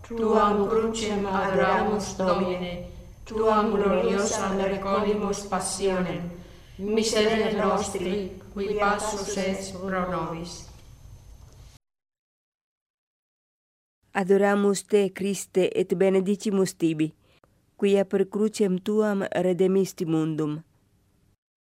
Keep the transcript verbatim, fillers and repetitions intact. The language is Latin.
Tuam crucem adoramus Domine, Tuam gloriosam recollimus passionem, miserere nostri, qui passus es pro nobis. Adoramus te, Christe, et benedicimus tibi, quia per crucem tuam redemisti mundum.